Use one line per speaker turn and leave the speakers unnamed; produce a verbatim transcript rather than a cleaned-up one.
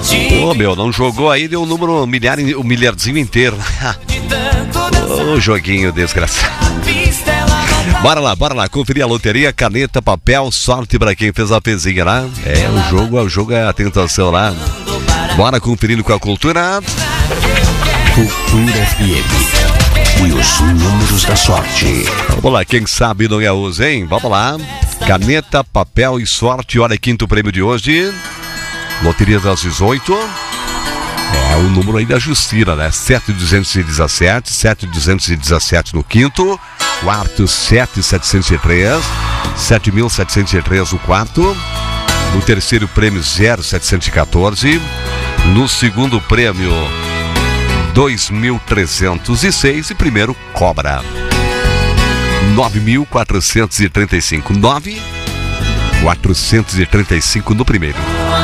Ô, meu, não jogou aí, deu um número, um, milhar, um milharzinho inteiro. Ô, joguinho desgraçado. Bora lá, bora lá, conferir a loteria, caneta, papel, sorte pra quem fez a pezinha lá. É, o jogo, o jogo é a tentação lá. Bora conferindo com a cultura.
Cultura F M. E os números da sorte.
Vamos lá, quem sabe não é hoje, hein? Vamos lá. Caneta, papel e sorte. Olha, quinto prêmio de hoje. Loteria das dezoito. É o número aí da Justina, né? sete mil duzentos e dezessete, sete mil duzentos e dezessete no quinto. Quarto, sete mil setecentos e três. sete mil setecentos e três no quarto. No terceiro prêmio, zero setecentos e quatorze. No segundo prêmio, dois mil trezentos e seis. E primeiro, cobra. nove mil quatrocentos e trinta e cinco. nove mil quatrocentos e trinta e cinco no primeiro.